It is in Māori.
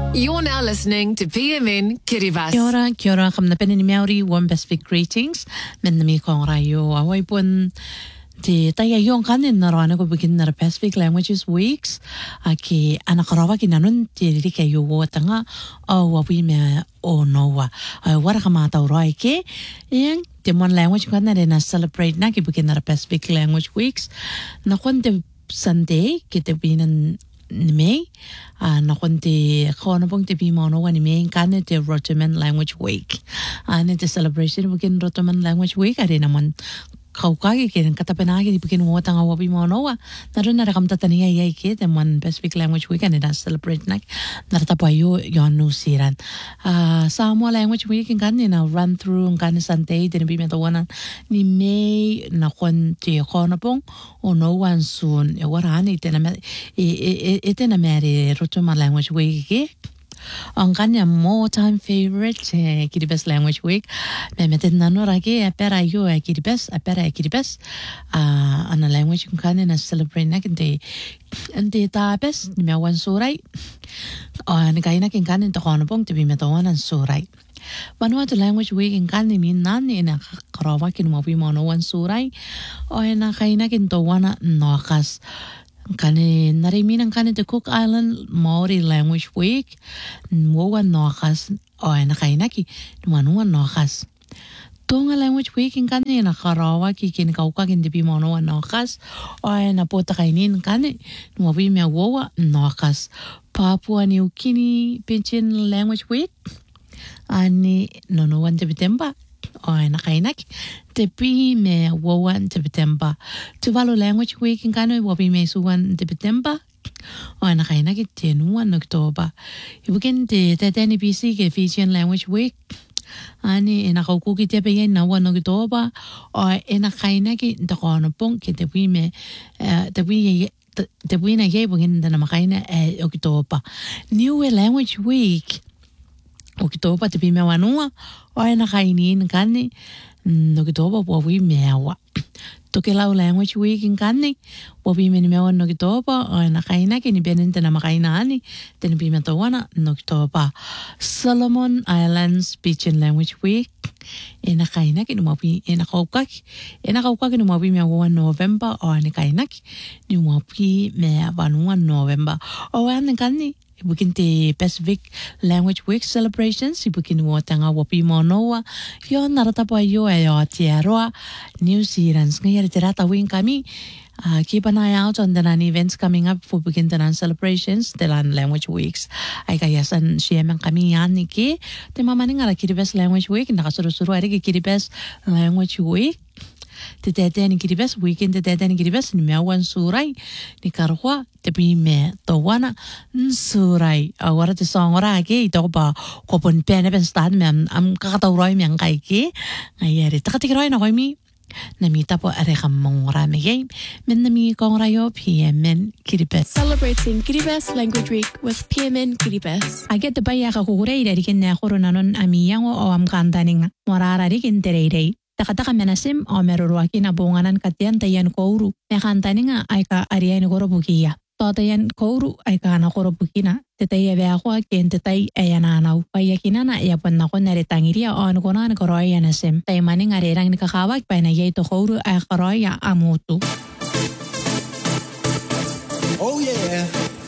You're now listening to PMN Kiribati. Kia ora, kam na penini Māori, warm Pacific greetings. Men na mi kong rayo awai pun te tai ayong kanin na rana ko begin na Pacific Languages Weeks. Aki anakarawa ki nanun te rika yo tanga o wawi me o noa. Wara ka mata urai ke. Yang te mon language ko na na celebrate na ki begin na Pacific Language Weeks. Na kon te Sunday ki te binan ni me na konti kona pong te pimono wa ni me kane te Rotoman Language Week ane te celebration bukin Rotoman Language Week are naman kaukagi ke katapenagi di bukin mo tanga wa pimono wa naron na rakam tatania yai ke te man Pacific Language Week ane na celebrate nak naratapayo yon nusiran Samoa Language Week kane na run through kane Sunday te ni bimento wana ni me na konti kona pong o no one soon e warani te na ite na mere Rotoman Language Week ke ang kanya more time favorite Kiribati Language Week me meten nano ragi apera yo Kiribati apera Kiribati ana language kanya na celebrate na kinte ante tapes ni me wan surai ni kaina kin kanya to kono pong te bi metawan an surai Vanuatu Language Week in kanya min nani na karawa kin mo bi mono wan surai o na kaina kin to wana nokas kani nariminang kani the Cook Island Maori Language Week muwan nokas o nakainaki nuanuan nokas Tonga Language Week in kani nakarawa ki kinikauka kin di pimono nokas o na pota kainin kani nuabi me wowa nokas Papua New Guinea Pidgin Language Week ani nonoan September o nakainak te pi me wowan September Tuvalu Language Week in kano wabi me suwan September o nakainak te nuan October ibukin te teteni BC ke Fijian Language Week ani nakaukuki te pe na wan October o nakainak te kono pong ke te pi me te pi na ye bugin na makaina October New Language Week Okitoba te pime wanua o na kainin kani Okitoba wa wi mewa toke lau Language Week in kani wa wi me mewa Okitoba o na kaina ke ni benente na makaina ani te ni pime to wana Okitoba Solomon Islands Pidgin Language Week na kaina ke ni mo pi na kauka ni mo pi me wa November o na kaina ni mo pi me wanua November o na kani Ibukin te Pacific Language Week celebrations ibukin mo tanga wapi monoa yon naratapo ayo ayo tiaroa New Zealand ngayari tirata wing kami keep an eye out on the events coming up for Bukin Tanan celebrations the Language Weeks ay kayasan siyemang kami yan ni ke te mamani nga Kiribati Language Week nakasuru-suru ay Kiribati Language Week te tete ni Kiribati weekend te tete ni Kiribati ni meawan surai ni karwa te pime to wana surai awara te songora ke ito ba kopon pene pen stad me am kakatauroy me ang kai ke ngayari takatikiroy na koy mi namita po arekam mongora me game men nami kongrayo PMN Kiribati Celebrating Kiribati Language Week with PMN Kiribati I get the baya ka kukurei dari kin na koronanon amiyango o am kantaning morara ri kin terei Takataka menasim o meruruaki na bunganan katian tayan kouru. Mekantani nga ay ka ariay na korobukiya. Totayan kouru ay ka na korobukina. Tetay ako akin tetay ayananaw. Payakina na iyapan na ko naritangiriya o ano ko na koroya nasim. Tay maning arirang nikakawag pa na yay to kouru ay koroya amutu. Oh yeah.